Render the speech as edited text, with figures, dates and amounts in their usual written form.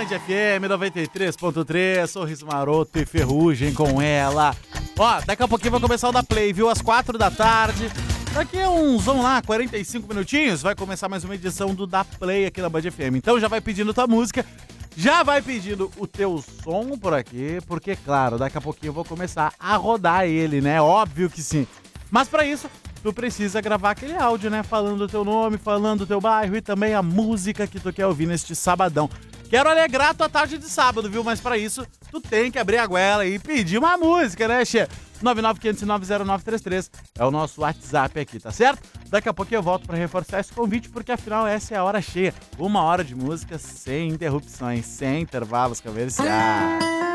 Band FM 93.3, Sorriso Maroto e Ferrugem com ela. Ó, daqui a pouquinho vai começar o da Play, viu? Às 4 da tarde. Daqui a uns, vamos lá, 45 minutinhos, vai começar mais uma edição do Da Play aqui na Band FM. Então já vai pedindo tua música, já vai pedindo o teu som por aqui, porque, claro, daqui a pouquinho eu vou começar a rodar ele, né? Óbvio que sim. Mas pra isso, tu precisa gravar aquele áudio, né? Falando o teu nome, falando o teu bairro e também a música que tu quer ouvir neste sabadão. Quero alegrar tua tarde de sábado, viu? Mas pra isso, tu tem que abrir a goela e pedir uma música, né, Che? 995090933 é o nosso WhatsApp aqui, tá certo? Daqui a pouco eu volto pra reforçar esse convite, porque afinal essa é a hora cheia. 1 hora de música sem interrupções, sem intervalos comerciais.